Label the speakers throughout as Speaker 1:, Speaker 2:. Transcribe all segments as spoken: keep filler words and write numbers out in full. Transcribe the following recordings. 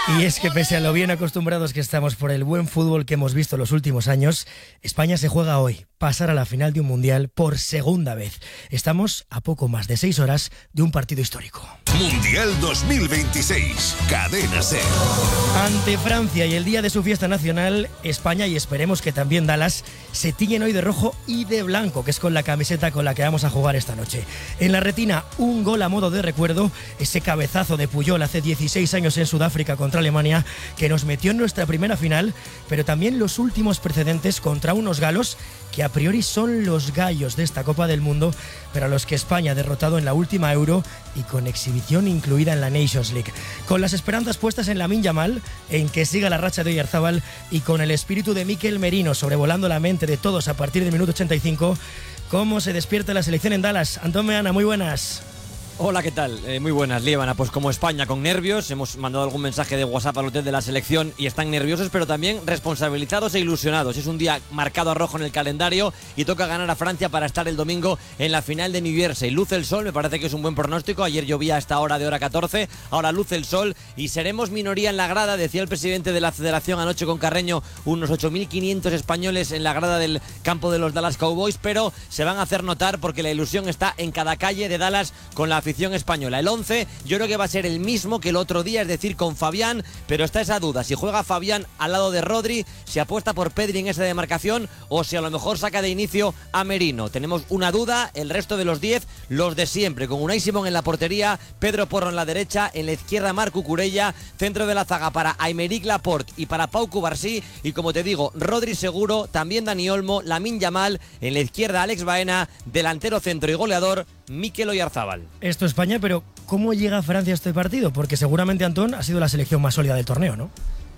Speaker 1: Y es que pese a lo bien acostumbrados que estamos por el buen fútbol que hemos visto los últimos años, España se juega hoy pasar a la final de un mundial por segunda vez. Estamos a poco más de seis horas de un partido histórico.
Speaker 2: Mundial dos mil veintiséis, Cadena SER.
Speaker 1: Ante Francia y el día de su fiesta nacional, España, y esperemos que también Dallas, se tiñen hoy de rojo y de blanco, que es con la camiseta con la que vamos a jugar esta noche. En la retina, un gol a modo de recuerdo, ese cabezazo de Puyol hace dieciséis años en Sudáfrica contra Alemania, que nos metió en nuestra primera final, pero también los últimos precedentes contra unos galos que a priori son los gallos de esta Copa del Mundo, pero a los que España ha derrotado en la última Euro y con exhibición incluida en la Nations League. Con las esperanzas puestas en Lamine Yamal, en que siga la racha de Oyarzabal, y con el espíritu de Mikel Merino sobrevolando la mente de todos a partir del minuto ochenta y cinco, ¿cómo se despierta la selección en Dallas? Antón Meana, muy buenas.
Speaker 3: Hola, ¿qué tal? Eh, muy buenas, Líbana. Pues como España, con nervios, hemos mandado algún mensaje de WhatsApp al hotel de la selección y están nerviosos, pero también responsabilizados e ilusionados. Es un día marcado a rojo en el calendario y toca ganar a Francia para estar el domingo en la final de New Jersey. Luce el sol, me parece que es un buen pronóstico. Ayer llovía a esta hora de hora catorce, ahora luce el sol y seremos minoría en la grada, decía el presidente de la federación anoche con Carreño, unos ocho mil quinientos españoles en la grada del campo de los Dallas Cowboys, pero se van a hacer notar porque la ilusión está en cada calle de Dallas con la afición española. El once yo creo que va a ser el mismo que el otro día, es decir, con Fabián, pero está esa duda, si juega Fabián al lado de Rodri, si apuesta por Pedri en esa demarcación o si a lo mejor saca de inicio a Merino. Tenemos una duda, el resto de los diez, los de siempre, con Unai Simón en la portería, Pedro Porro en la derecha, en la izquierda Marc Cucurella, centro de la zaga para Aymeric Laporte y para Pau Cubarsí, y como te digo, Rodri seguro, también Dani Olmo, Lamine Yamal, en la izquierda Alex Baena, delantero centro y goleador Mikel Oyarzabal.
Speaker 1: Esto es España, pero ¿cómo llega Francia a este partido? Porque seguramente, Antón, ha sido la selección más sólida del torneo, ¿no?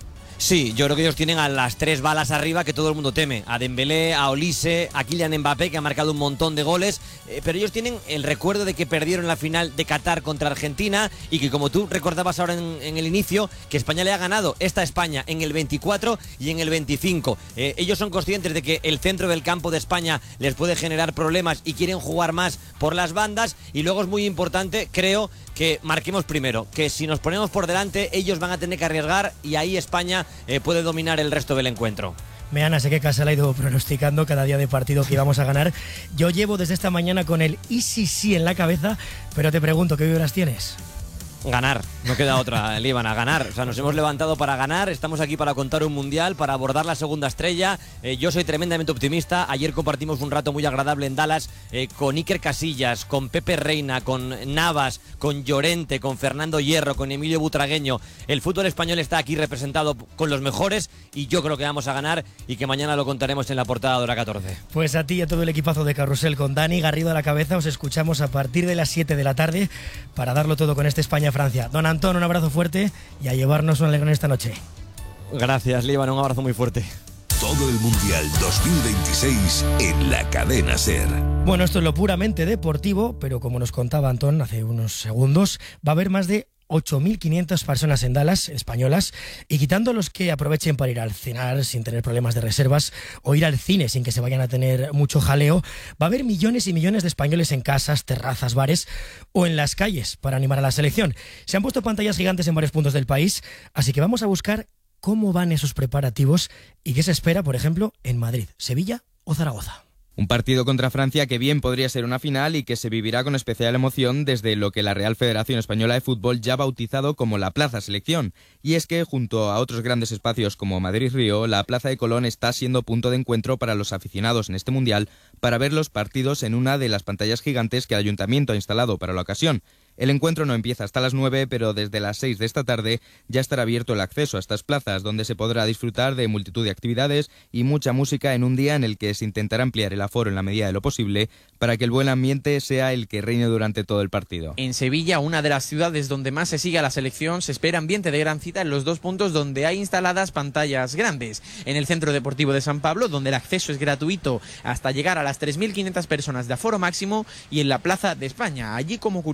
Speaker 3: Sí, yo creo que ellos tienen a las tres balas arriba que todo el mundo teme. A Dembélé, a Olise, a Kylian Mbappé, que ha marcado un montón de goles. Eh, pero ellos tienen el recuerdo de que perdieron la final de Qatar contra Argentina y que, como tú recordabas ahora en, en el inicio, que España le ha ganado esta España en el veinticuatro y en el veinticinco. Eh, ellos son conscientes de que el centro del campo de España les puede generar problemas y quieren jugar más por las bandas. Y luego es muy importante, creo, que marquemos primero, que si nos ponemos por delante ellos van a tener que arriesgar y ahí España eh, puede dominar el resto del encuentro.
Speaker 1: Meana, sé que Casal ha ido pronosticando cada día de partido que íbamos a ganar. Yo llevo desde esta mañana con el y sí sí en la cabeza, pero te pregunto, ¿qué vibras tienes?
Speaker 3: Ganar, no queda otra, Líbana, ganar. O sea, nos hemos levantado para ganar, estamos aquí para contar un mundial, para abordar la segunda estrella. Eh, yo soy tremendamente optimista. Ayer compartimos un rato muy agradable en Dallas eh, con Iker Casillas, con Pepe Reina, con Navas, con Llorente, con Fernando Hierro, con Emilio Butragueño. El fútbol español está aquí representado con los mejores y yo creo que vamos a ganar y que mañana lo contaremos en la portada de hora catorce.
Speaker 1: Pues a ti y a todo el equipazo de Carrusel con Dani Garrido a la cabeza os escuchamos a partir de las siete de la tarde para darlo todo con este España Francia. Don Antón, un abrazo fuerte y a llevarnos un alegrón esta noche.
Speaker 3: Gracias, Líbano, un abrazo muy fuerte.
Speaker 2: Todo el Mundial dos mil veintiséis en la Cadena SER.
Speaker 1: Bueno, esto es lo puramente deportivo, pero como nos contaba Antón hace unos segundos, va a haber más de ocho mil quinientas personas en Dallas, españolas, y quitando los que aprovechen para ir al cenar sin tener problemas de reservas o ir al cine sin que se vayan a tener mucho jaleo, va a haber millones y millones de españoles en casas, terrazas, bares o en las calles para animar a la selección. Se han puesto pantallas gigantes en varios puntos del país, así que vamos a buscar cómo van esos preparativos y qué se espera, por ejemplo, en Madrid, Sevilla o Zaragoza.
Speaker 4: Un partido contra Francia que bien podría ser una final y que se vivirá con especial emoción desde lo que la Real Federación Española de Fútbol ya ha bautizado como la Plaza Selección. Y es que, junto a otros grandes espacios como Madrid-Río, la Plaza de Colón está siendo punto de encuentro para los aficionados en este Mundial para ver los partidos en una de las pantallas gigantes que el Ayuntamiento ha instalado para la ocasión. El encuentro no empieza hasta las nueve, pero desde las seis de esta tarde ya estará abierto el acceso a estas plazas, donde se podrá disfrutar de multitud de actividades y mucha música en un día en el que se intentará ampliar el aforo en la medida de lo posible para que el buen ambiente sea el que reine durante todo el partido.
Speaker 5: En Sevilla, una de las ciudades donde más se sigue a la selección, se espera ambiente de gran cita en los dos puntos donde hay instaladas pantallas grandes. En el Centro Deportivo de San Pablo, donde el acceso es gratuito hasta llegar a las tres mil quinientas personas de aforo máximo, y en la Plaza de España. Allí, como curiosidad,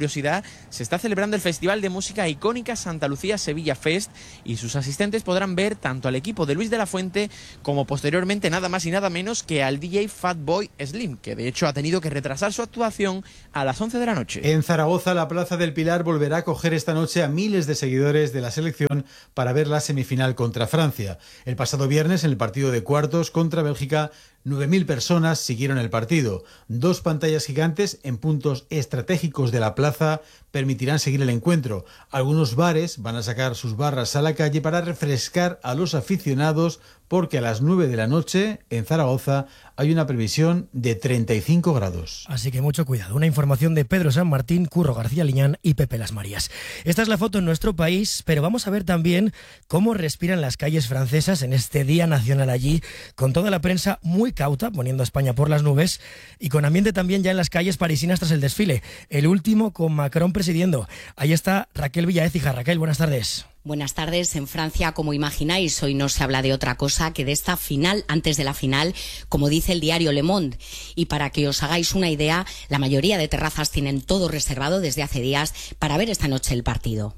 Speaker 5: se está celebrando el festival de música icónica Santa Lucía Sevilla Fest y sus asistentes podrán ver tanto al equipo de Luis de la Fuente como posteriormente nada más y nada menos que al D J Fatboy Slim, que de hecho ha tenido que retrasar su actuación a las once de la noche.
Speaker 6: En Zaragoza, la Plaza del Pilar volverá a acoger esta noche a miles de seguidores de la selección para ver la semifinal contra Francia. El pasado viernes, en el partido de cuartos contra Bélgica, nueve mil personas siguieron el partido. Dos pantallas gigantes en puntos estratégicos de la plaza permitirán seguir el encuentro. Algunos bares van a sacar sus barras a la calle para refrescar a los aficionados, porque a las nueve de la noche en Zaragoza hay una previsión de treinta y cinco grados.
Speaker 1: Así que mucho cuidado. Una información de Pedro San Martín, Curro García Liñán y Pepe Las Marías. Esta es la foto en nuestro país, pero vamos a ver también cómo respiran las calles francesas en este Día Nacional allí, con toda la prensa muy cauta, poniendo a España por las nubes, y con ambiente también ya en las calles parisinas tras el desfile. El último con Macron presidiendo. Ahí está Raquel Villaécija. Raquel, buenas tardes.
Speaker 7: Buenas tardes. En Francia, como imagináis, hoy no se habla de otra cosa que de esta final antes de la final, como dice el diario Le Monde. Y para que os hagáis una idea, la mayoría de terrazas tienen todo reservado desde hace días para ver esta noche el partido.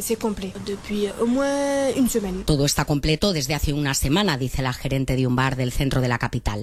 Speaker 7: Todo está completo desde hace una semana, dice la gerente de un bar del centro de la capital.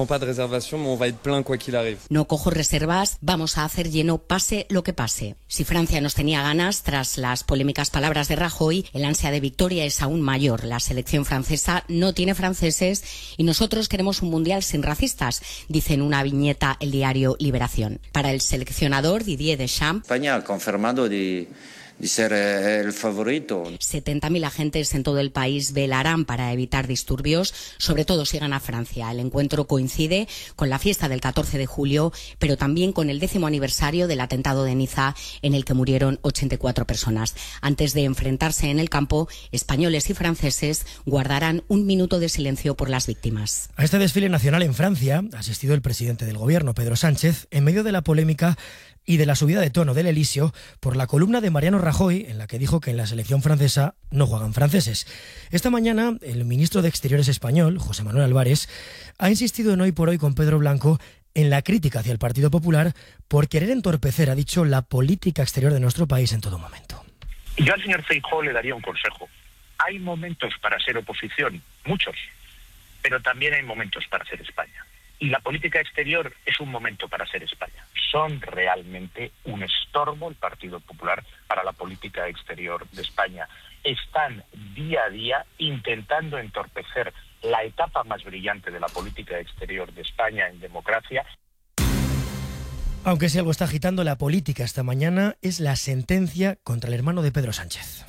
Speaker 7: No cojo reservas, vamos a hacer lleno pase lo que pase. Si Francia nos tenía ganas, tras las polémicas palabras de Rajoy, el ansia de victoria es aún mayor. La selección francesa no tiene franceses y nosotros queremos un mundial sin racistas, dice en una viñeta el diario Liberación. Para el seleccionador Didier Deschamps,
Speaker 8: España ha confirmado de... de ser el favorito.
Speaker 7: setenta mil agentes en todo el país velarán para evitar disturbios, sobre todo si gana Francia. El encuentro coincide con la fiesta del catorce de julio, pero también con el décimo aniversario del atentado de Niza, en el que murieron ochenta y cuatro personas. Antes de enfrentarse en el campo, españoles y franceses guardarán un minuto de silencio por las víctimas.
Speaker 1: A este desfile nacional en Francia ha asistido el presidente del gobierno, Pedro Sánchez, en medio de la polémica y de la subida de tono del Elíseo por la columna de Mariano Rajoy, en la que dijo que en la selección francesa no juegan franceses. Esta mañana, el ministro de Exteriores español, José Manuel Álvarez, ha insistido en Hoy por Hoy con Pedro Blanco en la crítica hacia el Partido Popular por querer entorpecer, ha dicho, la política exterior de nuestro país en todo momento.
Speaker 9: Yo al señor Feijóo le daría un consejo. Hay momentos para ser oposición, muchos, pero también hay momentos para ser España. Y la política exterior es un momento para ser España. Son realmente un estorbo el Partido Popular para la política exterior de España. Están día a día intentando entorpecer la etapa más brillante de la política exterior de España en democracia.
Speaker 1: Aunque si algo está agitando la política esta mañana es la sentencia contra el hermano de Pedro Sánchez.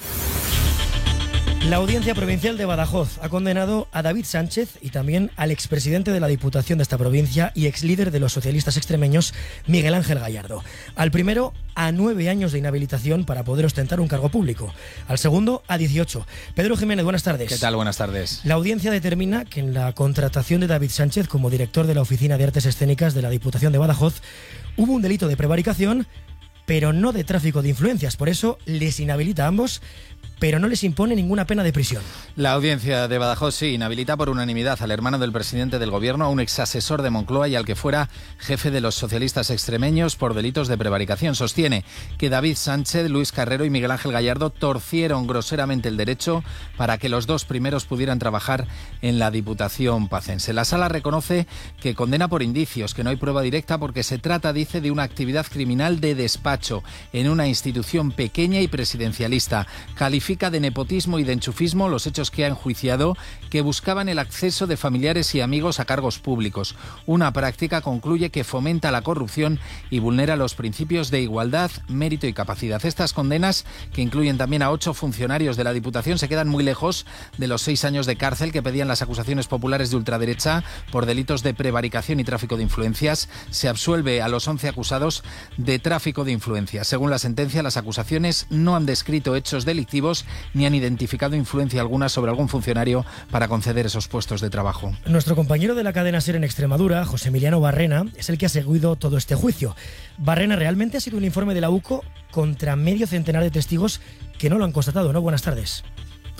Speaker 1: La Audiencia Provincial de Badajoz ha condenado a David Sánchez y también al expresidente de la Diputación de esta provincia y exlíder de los socialistas extremeños, Miguel Ángel Gallardo. Al primero, a nueve años de inhabilitación para poder ostentar un cargo público. Al segundo, a dieciocho. Pedro Jiménez, buenas tardes.
Speaker 10: ¿Qué tal? Buenas tardes.
Speaker 1: La audiencia determina que en la contratación de David Sánchez como director de la Oficina de Artes Escénicas de la Diputación de Badajoz hubo un delito de prevaricación, pero no de tráfico de influencias. Por eso les inhabilita a ambos, pero no les impone ninguna pena de prisión.
Speaker 10: La audiencia de Badajoz sí inhabilita por unanimidad al hermano del presidente del gobierno, a un exasesor de Moncloa y al que fuera jefe de los socialistas extremeños por delitos de prevaricación. Sostiene que David Sánchez, Luis Carrero y Miguel Ángel Gallardo torcieron groseramente el derecho para que los dos primeros pudieran trabajar en la Diputación pacense. La sala reconoce que condena por indicios, que no hay prueba directa porque se trata, dice, de una actividad criminal de despacho en una institución pequeña y presidencialista. Califica de nepotismo y de enchufismo los hechos que ha enjuiciado, que buscaban el acceso de familiares y amigos a cargos públicos. Una práctica, concluye, que fomenta la corrupción y vulnera los principios de igualdad, mérito y capacidad. Estas condenas, que incluyen también a ocho funcionarios de la Diputación, se quedan muy lejos de los seis años de cárcel que pedían las acusaciones populares de ultraderecha por delitos de prevaricación y tráfico de influencias. Se absuelve a los once acusados de tráfico de influencias. Según la sentencia, las acusaciones no han descrito hechos delictivos ni han identificado influencia alguna sobre algún funcionario para conceder esos puestos de trabajo.
Speaker 1: Nuestro compañero de la cadena SER en Extremadura, José Emiliano Barrena, es el que ha seguido todo este juicio. Barrena, realmente ha sido un informe de la U C O contra medio centenar de testigos que no lo han constatado, ¿no? Buenas tardes.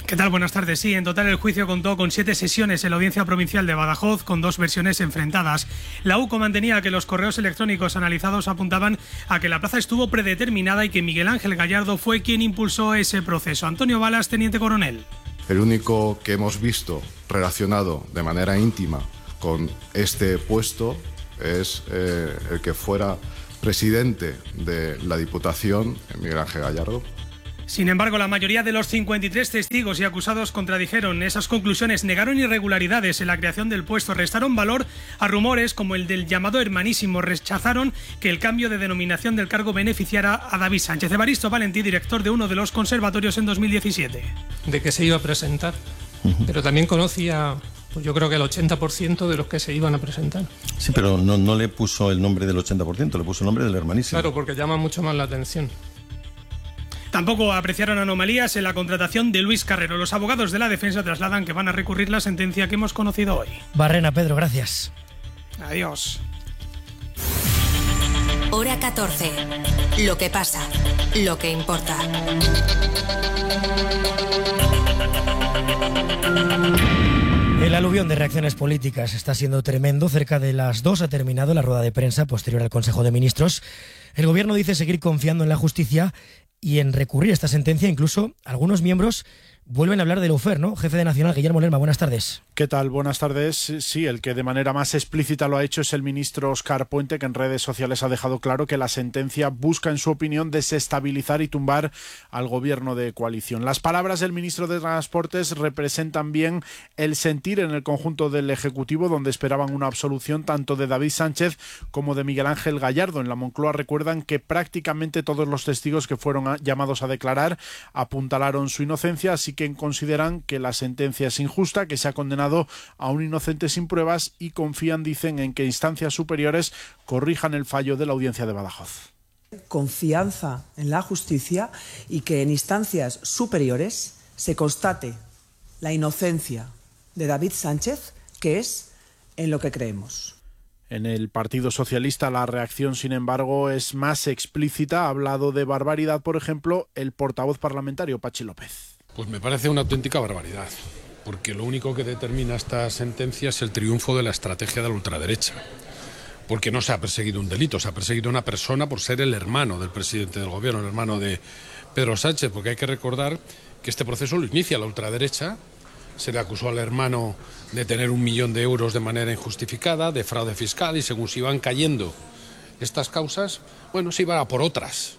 Speaker 11: ¿Qué tal? Buenas tardes. Sí, en total el juicio contó con siete sesiones en la Audiencia Provincial de Badajoz, con dos versiones enfrentadas. La U C O mantenía que los correos electrónicos analizados apuntaban a que la plaza estuvo predeterminada y que Miguel Ángel Gallardo fue quien impulsó ese proceso. Antonio Balas, teniente coronel.
Speaker 12: El único que hemos visto relacionado de manera íntima con este puesto es eh, el que fuera presidente de la Diputación, Miguel Ángel Gallardo.
Speaker 11: Sin embargo, la mayoría de los cincuenta y tres testigos y acusados contradijeron esas conclusiones, negaron irregularidades en la creación del puesto, restaron valor a rumores como el del llamado hermanísimo, rechazaron que el cambio de denominación del cargo beneficiara a David Sánchez. Evaristo Valentí, director de uno de los conservatorios en dos mil diecisiete.
Speaker 13: De que se iba a presentar, uh-huh. pero también conocía, pues yo creo que el ochenta por ciento de los que se iban a presentar.
Speaker 14: Sí, pero no, no le puso el nombre del ochenta por ciento, le puso el nombre del hermanísimo.
Speaker 13: Claro, porque llama mucho más la atención.
Speaker 11: Tampoco apreciaron anomalías en la contratación de Luis Carrero. Los abogados de la defensa trasladan que van a recurrir la sentencia que hemos conocido hoy.
Speaker 1: Barrena, Pedro, gracias.
Speaker 11: Adiós.
Speaker 15: Hora catorce. Lo que pasa, lo que importa.
Speaker 1: El aluvión de reacciones políticas está siendo tremendo. Cerca de las dos ha terminado la rueda de prensa posterior al Consejo de Ministros. El Gobierno dice seguir confiando en la justicia y en recurrir a esta sentencia. Incluso algunos miembros vuelven a hablar del Lawfare, ¿no? Jefe de Nacional, Guillermo Lerma, buenas tardes.
Speaker 16: ¿Qué tal? Buenas tardes. Sí, el que de manera más explícita lo ha hecho es el ministro Óscar Puente, que en redes sociales ha dejado claro que la sentencia busca, en su opinión, desestabilizar y tumbar al gobierno de coalición. Las palabras del ministro de Transportes representan bien el sentir en el conjunto del Ejecutivo, donde esperaban una absolución tanto de David Sánchez como de Miguel Ángel Gallardo. En la Moncloa recuerdan que prácticamente todos los testigos que fueron a, llamados a declarar apuntalaron su inocencia, así que consideran que la sentencia es injusta, que se ha condenado a un inocente sin pruebas y confían, dicen, en que instancias superiores corrijan el fallo de la Audiencia de Badajoz.
Speaker 17: Confianza en la justicia y que en instancias superiores se constate la inocencia de David Sánchez, que es en lo que creemos.
Speaker 16: En el Partido Socialista la reacción, sin embargo, es más explícita. Ha hablado de barbaridad, por ejemplo, el portavoz parlamentario Pachi López.
Speaker 18: Pues me parece una auténtica barbaridad, porque lo único que determina esta sentencia es el triunfo de la estrategia de la ultraderecha, porque no se ha perseguido un delito, se ha perseguido una persona por ser el hermano del presidente del gobierno, el hermano de Pedro Sánchez, porque hay que recordar que este proceso lo inicia la ultraderecha. Se le acusó al hermano de tener un millón de euros de manera injustificada, de fraude fiscal, y según se iban cayendo estas causas, bueno, se iban a por otras.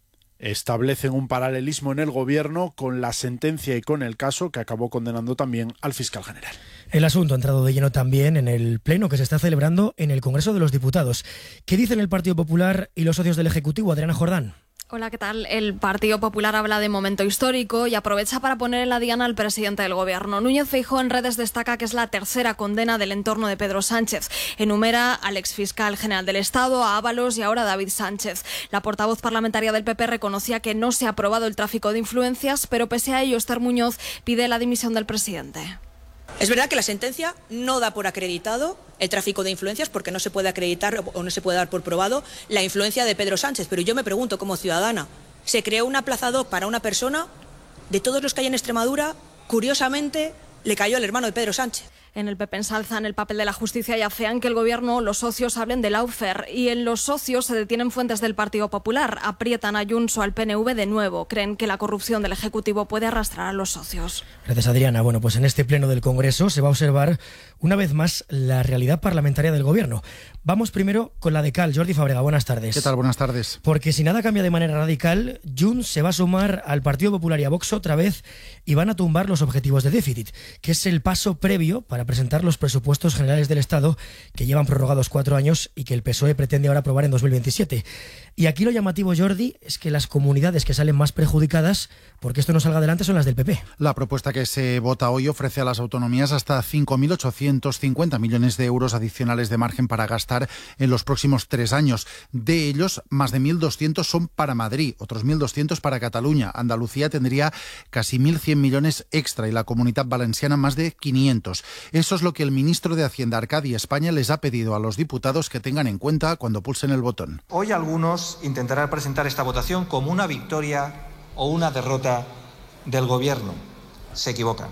Speaker 16: Establecen un paralelismo en el gobierno con la sentencia y con el caso, que acabó condenando también al fiscal general.
Speaker 1: El asunto ha entrado de lleno también en el pleno que se está celebrando en el Congreso de los Diputados. ¿Qué dicen el Partido Popular y los socios del Ejecutivo? Adriana Jordán.
Speaker 19: Hola, ¿qué tal? El Partido Popular habla de momento histórico y aprovecha para poner en la diana al presidente del Gobierno. Núñez Feijóo en redes destaca que es la tercera condena del entorno de Pedro Sánchez. Enumera al exfiscal general del Estado, a Ábalos y ahora a David Sánchez. La portavoz parlamentaria del P P reconocía que no se ha aprobado el tráfico de influencias, pero pese a ello, Esther Muñoz pide la dimisión del presidente.
Speaker 20: Es verdad que la sentencia no da por acreditado el tráfico de influencias, porque no se puede acreditar o no se puede dar por probado la influencia de Pedro Sánchez. Pero yo me pregunto, como ciudadana, ¿se creó una plaza doc para una persona? De todos los que hay en Extremadura, curiosamente, le cayó al hermano de Pedro Sánchez.
Speaker 19: En el P P ensalzan el papel de la justicia y afean que el Gobierno, los socios, hablen del Lawfare. Y en los socios se detienen fuentes del Partido Popular. Aprietan a Junts o al P N V de nuevo. Creen que la corrupción del Ejecutivo puede arrastrar a los socios.
Speaker 1: Gracias, Adriana. Bueno, pues en este pleno del Congreso se va a observar una vez más la realidad parlamentaria del Gobierno. Vamos primero con la de Cal. Jordi Fábrega, buenas tardes.
Speaker 21: ¿Qué tal? Buenas tardes.
Speaker 1: Porque si nada cambia de manera radical, Junts se va a sumar al Partido Popular y a Vox otra vez y van a tumbar los objetivos de déficit, que es el paso previo para presentar los presupuestos generales del Estado, que llevan prorrogados cuatro años y que el P S O E pretende ahora aprobar en dos mil veintisiete. Y aquí lo llamativo, Jordi, es que las comunidades que salen más perjudicadas porque esto no salga adelante son las del P P.
Speaker 21: La propuesta que se vota hoy ofrece a las autonomías hasta cinco mil ochocientos cincuenta millones de euros adicionales de margen para gastar en los próximos tres años. De ellos, más de mil doscientos son para Madrid, otros mil doscientos para Cataluña. Andalucía tendría casi mil cien millones extra y la Comunidad Valenciana más de quinientos. Eso es lo que el ministro de Hacienda, Arcadi España, les ha pedido a los diputados que tengan en cuenta cuando pulsen el botón.
Speaker 22: Hoy algunos intentarán presentar esta votación como una victoria o una derrota del Gobierno.
Speaker 3: se equivocan.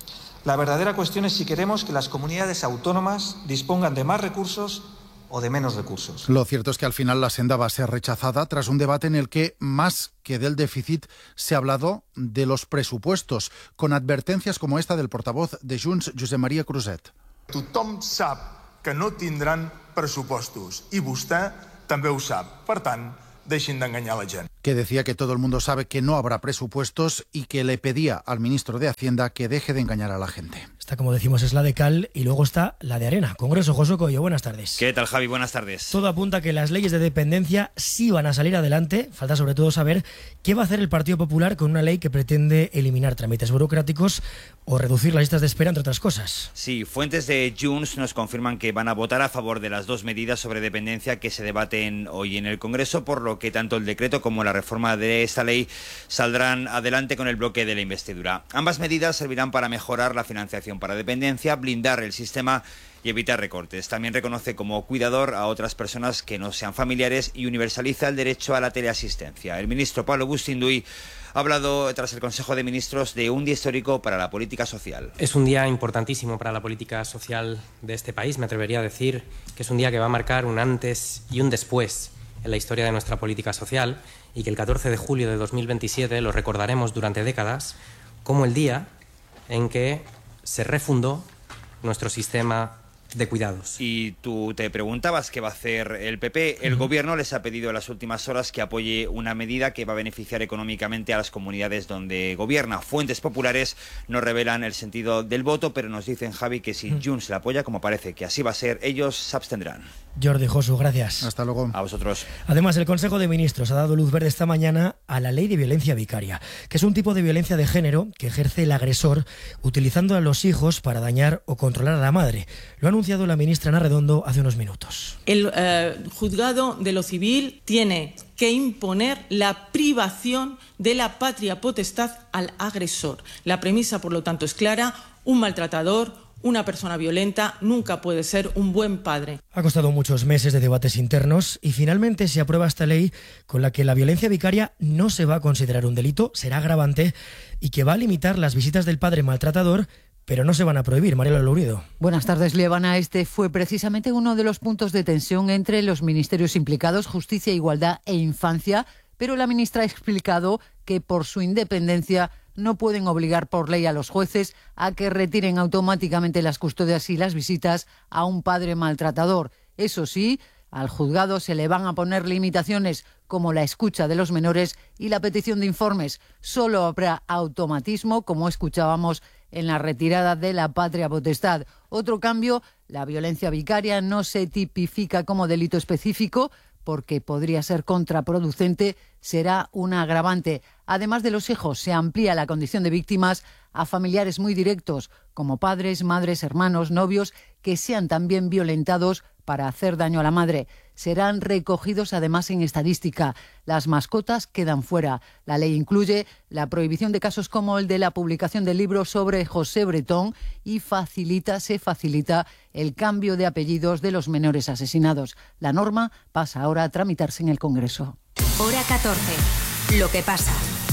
Speaker 3: La verdadera cuestión es si queremos que las comunidades autónomas dispongan de más recursos o de menos recursos.
Speaker 21: Lo cierto es que al final la senda va a ser rechazada tras un debate en el que, más que del déficit, se ha hablado de los presupuestos, con advertencias como esta del portavoz de Junts, Josep Maria Cruzet.
Speaker 22: Tothom sap que no tindran pressupostos i vostè també ho sap. Per tant, deixin d'enganyar la gent.
Speaker 21: Que decía que todo el mundo sabe que no habrá presupuestos y que le pedía al ministro de Hacienda que deje de engañar a la gente.
Speaker 1: Esta, como decimos, es la de cal y luego está la de arena. Congreso, Josu Coello, buenas tardes.
Speaker 23: ¿Qué tal, Javi? Buenas tardes.
Speaker 1: Todo apunta a que las leyes de dependencia sí van a salir adelante. Falta sobre todo saber qué va a hacer el Partido Popular con una ley que pretende eliminar trámites burocráticos o reducir las listas de espera, entre otras cosas.
Speaker 23: Sí, fuentes de Junts nos confirman que van a votar a favor de las dos medidas sobre dependencia que se debaten hoy en el Congreso, por lo que tanto el decreto como la reforma de esta ley saldrán adelante con el bloque de la investidura. Ambas medidas servirán para mejorar la financiación para dependencia, blindar el sistema y evitar recortes. También reconoce como cuidador a otras personas que no sean familiares y universaliza el derecho a la teleasistencia. El ministro Pablo Bustinduy ha hablado tras el Consejo de Ministros de un día histórico para la política social.
Speaker 24: Es un día importantísimo para la política social de este país. Me atrevería a decir que es un día que va a marcar un antes y un después en la historia de nuestra política social y que el catorce de julio de dos mil veintisiete lo recordaremos durante décadas como el día en que se refundó nuestro sistema de cuidados.
Speaker 23: Y tú te preguntabas qué va a hacer el P P. El uh-huh. Gobierno les ha pedido en las últimas horas que apoye una medida que va a beneficiar económicamente a las comunidades donde gobierna. Fuentes populares nos revelan el sentido del voto, pero nos dicen, Javi, que si uh-huh. Junts la apoya, como parece que así va a ser, ellos se abstendrán.
Speaker 1: Jordi, Josu, gracias.
Speaker 21: Hasta luego.
Speaker 23: A vosotros.
Speaker 1: Además, el Consejo de Ministros ha dado luz verde esta mañana a la ley de violencia vicaria, que es un tipo de violencia de género que ejerce el agresor utilizando a los hijos para dañar o controlar a la madre. Lo ha anunciado la ministra Ana Redondo hace unos minutos.
Speaker 25: El eh, juzgado de lo civil tiene que imponer la privación de la patria potestad al agresor. La premisa, por lo tanto, es clara: un maltratador, una persona violenta, nunca puede ser un buen padre.
Speaker 1: Ha costado muchos meses de debates internos y finalmente se aprueba esta ley con la que la violencia vicaria no se va a considerar un delito, será agravante y que va a limitar las visitas del padre maltratador, pero no se van a prohibir. Mariela Lourido.
Speaker 26: Buenas tardes, Liebana. Este fue precisamente uno de los puntos de tensión entre los ministerios implicados, Justicia, Igualdad e Infancia, pero la ministra ha explicado que por su independencia no pueden obligar por ley a los jueces a que retiren automáticamente las custodias y las visitas a un padre maltratador. Eso sí, al juzgado se le van a poner limitaciones como la escucha de los menores y la petición de informes. Solo habrá automatismo, como escuchábamos, en la retirada de la patria potestad. Otro cambio, la violencia vicaria no se tipifica como delito específico, porque podría ser contraproducente, será un agravante. Además de los hijos, se amplía la condición de víctimas a familiares muy directos, como padres, madres, hermanos, novios, que sean también violentados para hacer daño a la madre. Serán recogidos además en estadística. Las mascotas quedan fuera. La ley incluye la prohibición de casos como el de la publicación del libro sobre José Bretón y facilita, se facilita el cambio de apellidos de los menores asesinados. La norma pasa ahora a tramitarse en el Congreso.
Speaker 15: Hora catorce. Lo que pasa.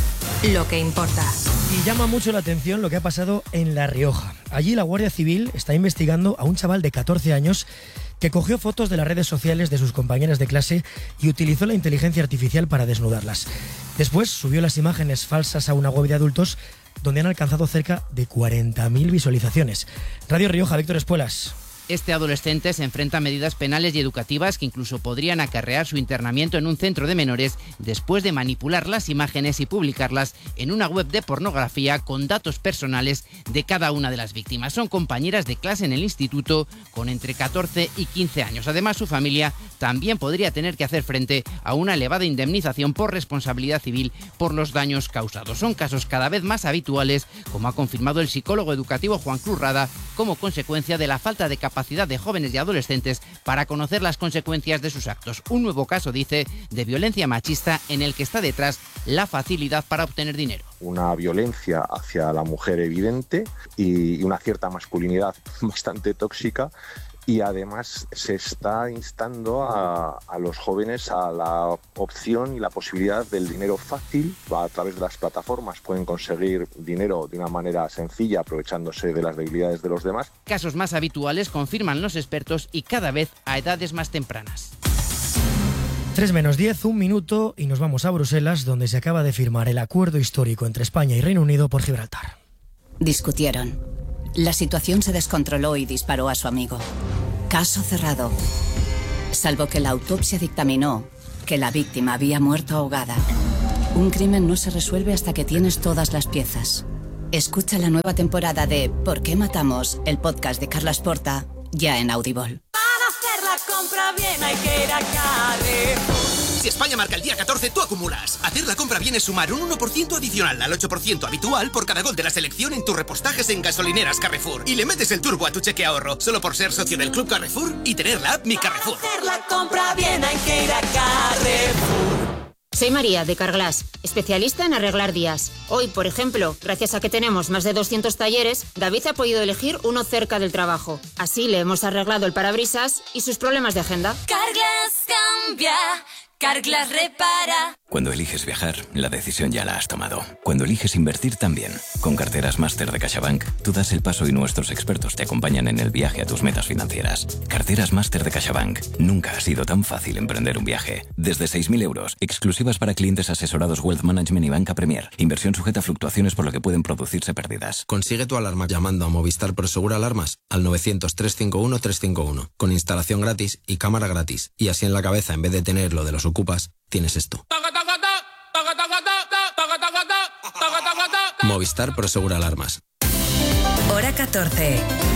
Speaker 15: Lo que importa.
Speaker 1: Y llama mucho la atención lo que ha pasado en La Rioja. Allí la Guardia Civil está investigando a un chaval de catorce años que cogió fotos de las redes sociales de sus compañeras de clase y utilizó la inteligencia artificial para desnudarlas. Después subió las imágenes falsas a una web de adultos donde han alcanzado cerca de cuarenta mil visualizaciones. Radio Rioja, Víctor Espuelas.
Speaker 27: Este adolescente se enfrenta a medidas penales y educativas que incluso podrían acarrear su internamiento en un centro de menores después de manipular las imágenes y publicarlas en una web de pornografía con datos personales de cada una de las víctimas. Son compañeras de clase en el instituto con entre catorce y quince años. Además, su familia también podría tener que hacer frente a una elevada indemnización por responsabilidad civil por los daños causados. Son casos cada vez más habituales, como ha confirmado el psicólogo educativo Juan Cruz Rada, como consecuencia de la falta de capacidad de jóvenes y adolescentes para conocer las consecuencias de sus actos. Un nuevo caso, dice, de violencia machista en el que está detrás la facilidad para obtener dinero.
Speaker 28: Una violencia hacia la mujer evidente y una cierta masculinidad bastante tóxica
Speaker 2: y además se está instando a, a los jóvenes a la opción y la posibilidad del dinero fácil. A través de las plataformas pueden conseguir dinero de una manera sencilla, aprovechándose de las debilidades de los demás.
Speaker 27: Casos más habituales, confirman los expertos, y cada vez a edades más tempranas.
Speaker 1: tres menos diez, un minuto, y nos vamos a Bruselas, donde se acaba de firmar el acuerdo histórico entre España y Reino Unido por Gibraltar.
Speaker 4: Discutieron. La situación se descontroló y disparó a su amigo. Caso cerrado. Salvo que la autopsia dictaminó que la víctima había muerto ahogada. Un crimen no se resuelve hasta que tienes todas las piezas. Escucha la nueva temporada de ¿Por qué matamos?, el podcast de Carlas Porta, ya en Audible.
Speaker 5: Para hacer la compra bien hay que ir a Carrefour.
Speaker 6: Si España marca el día catorce, tú acumulas. Hacer la compra bien es sumar un uno por ciento adicional al ocho por ciento habitual por cada gol de la selección en tus repostajes en gasolineras Carrefour. Y le metes el turbo a tu cheque ahorro, solo por ser socio del Club Carrefour y tener la app Mi Carrefour.
Speaker 5: Para hacer la compra bien hay que ir a Carrefour.
Speaker 7: Soy María, de Carglass, especialista en arreglar días. Hoy, por ejemplo, gracias a que tenemos más de doscientos talleres, David ha podido elegir uno cerca del trabajo. Así le hemos arreglado el parabrisas y sus problemas de agenda.
Speaker 5: Carglass cambia, Carglass repara.
Speaker 8: Cuando eliges viajar, la decisión ya la has tomado. Cuando eliges invertir, también. Con carteras Máster de CaixaBank, tú das el paso y nuestros expertos te acompañan en el viaje a tus metas financieras. Carteras Máster de CaixaBank. Nunca ha sido tan fácil emprender un viaje. Desde seis mil euros, exclusivas para clientes asesorados Wealth Management y Banca Premier. Inversión sujeta a fluctuaciones por lo que pueden producirse pérdidas.
Speaker 9: Consigue tu alarma llamando a Movistar Prosegur Alarmas al novecientos, trescientos cincuenta y uno, trescientos cincuenta y uno. Con instalación gratis y cámara gratis. Y así en la cabeza, en vez de tener lo de los ocupas, tienes esto. Movistar Prosegur Alarmas.
Speaker 15: Hora catorce.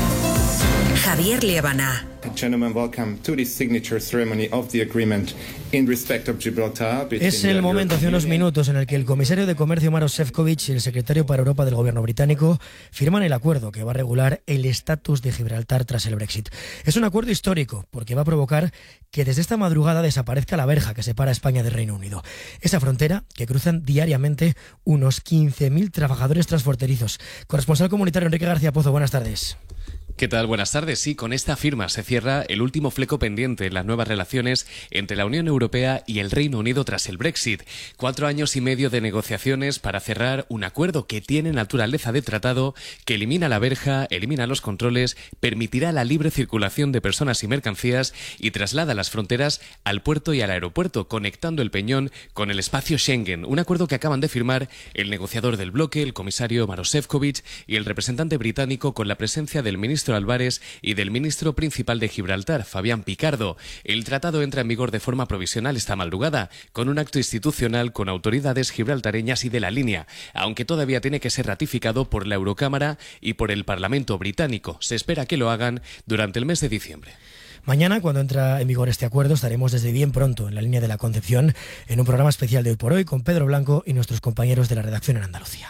Speaker 15: Javier Liébana.
Speaker 28: Gentlemen, welcome to the signature ceremony of the agreement in respect of Gibraltar.
Speaker 1: Es el momento, hace unos minutos, en el que el comisario de Comercio Maroš Šefčovič y el secretario para Europa del gobierno británico firman el acuerdo que va a regular el estatus de Gibraltar tras el Brexit. Es un acuerdo histórico porque va a provocar que desde esta madrugada desaparezca la verja que separa a España del Reino Unido. Esa frontera que cruzan diariamente unos quince mil trabajadores transfronterizos. Corresponsal comunitario Enrique García Pozo, buenas tardes.
Speaker 29: ¿Qué tal? Buenas tardes. Sí, con esta firma se cierra el último fleco pendiente en las nuevas relaciones entre la Unión Europea y el Reino Unido tras el Brexit. Cuatro años y medio de negociaciones para cerrar un acuerdo que tiene naturaleza de tratado, que elimina la verja, elimina los controles, permitirá la libre circulación de personas y mercancías y traslada las fronteras al puerto y al aeropuerto, conectando el Peñón con el espacio Schengen. Un acuerdo que acaban de firmar el negociador del bloque, el comisario Maroš Šefčovič, y el representante británico, con la presencia del ministro Álvarez y del ministro principal de Gibraltar, Fabián Picardo. El tratado entra en vigor de forma provisional esta madrugada, con un acto institucional con autoridades gibraltareñas y de la línea, aunque todavía tiene que ser ratificado por la Eurocámara y por el Parlamento británico. Se espera que lo hagan durante el mes de diciembre.
Speaker 1: Mañana, cuando entra en vigor este acuerdo, estaremos desde bien pronto en la línea de la Concepción, en un programa especial de Hoy por Hoy con Pedro Blanco y nuestros compañeros de la redacción en Andalucía.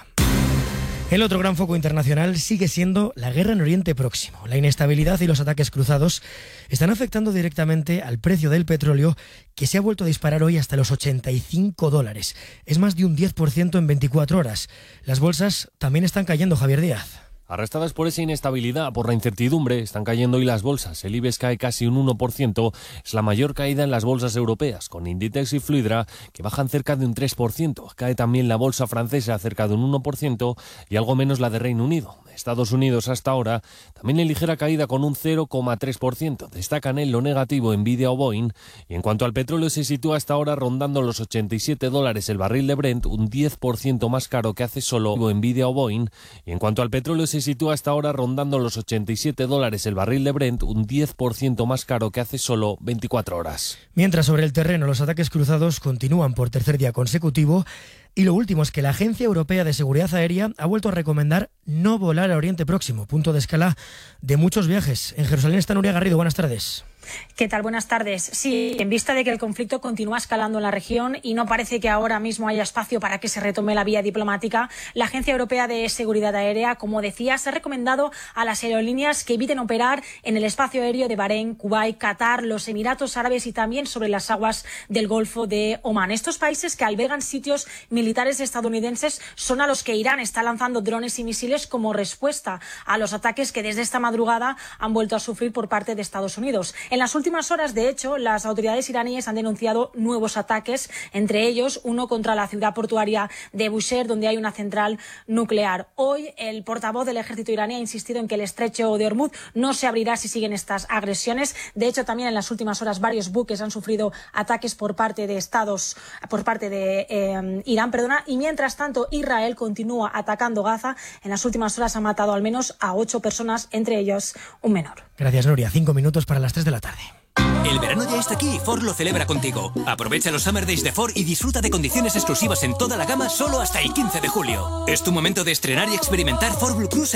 Speaker 1: El otro gran foco internacional sigue siendo la guerra en Oriente Próximo. La inestabilidad y los ataques cruzados están afectando directamente al precio del petróleo, que se ha vuelto a disparar hoy hasta los ochenta y cinco dólares. Es más de un diez por ciento en veinticuatro horas. Las bolsas también están cayendo, Javier Díaz.
Speaker 30: Arrastradas por esa inestabilidad, por la incertidumbre, están cayendo hoy las bolsas. El IBEX cae casi un uno por ciento, es la mayor caída en las bolsas europeas, con Inditex y Fluidra que bajan cerca de un tres por ciento. Cae también la bolsa francesa cerca de un uno por ciento y algo menos la de Reino Unido. Estados Unidos hasta ahora también en ligera caída con un cero coma tres por ciento. Destacan en lo negativo Nvidia o Boeing. Y en cuanto al petróleo, se sitúa hasta ahora rondando los ochenta y siete dólares el barril de Brent, un diez por ciento más caro que hace solo Nvidia o Boeing. Y en cuanto al petróleo, se sitúa hasta ahora rondando los ochenta y siete dólares el barril de Brent, un diez por ciento más caro que hace solo veinticuatro horas.
Speaker 1: Mientras, sobre el terreno, los ataques cruzados continúan por tercer día consecutivo. Y lo último es que la Agencia Europea de Seguridad Aérea ha vuelto a recomendar no volar a Oriente Próximo, punto de escala de muchos viajes. En Jerusalén está Nuria Garrido, buenas tardes.
Speaker 10: ¿Qué tal? Buenas tardes. Sí, en vista de que el conflicto continúa escalando en la región y no parece que ahora mismo haya espacio para que se retome la vía diplomática, la Agencia Europea de Seguridad Aérea, como decías, ha recomendado a las aerolíneas que eviten operar en el espacio aéreo de Bahrein, Kuwait, Qatar, los Emiratos Árabes y también sobre las aguas del Golfo de Omán. Estos países que albergan sitios militares estadounidenses son a los que Irán está lanzando drones y misiles como respuesta a los ataques que desde esta madrugada han vuelto a sufrir por parte de Estados Unidos. En las últimas horas, de hecho, las autoridades iraníes han denunciado nuevos ataques, entre ellos uno contra la ciudad portuaria de Bushehr, donde hay una central nuclear. Hoy, el portavoz del ejército iraní ha insistido en que el estrecho de Hormuz no se abrirá si siguen estas agresiones. De hecho, también en las últimas horas varios buques han sufrido ataques por parte de Estados, por parte de eh, Irán, perdona, y mientras tanto Israel continúa atacando Gaza. En las últimas horas ha matado al menos a ocho personas, entre ellos un menor.
Speaker 1: Gracias, Nuria. Cinco minutos para las tres de la tarde.
Speaker 11: El verano ya está aquí y Ford lo celebra contigo. Aprovecha los Summer Days de Ford y disfruta de condiciones exclusivas en toda la gama solo hasta el quince de julio. Es tu momento de estrenar y experimentar Ford Blue Cruise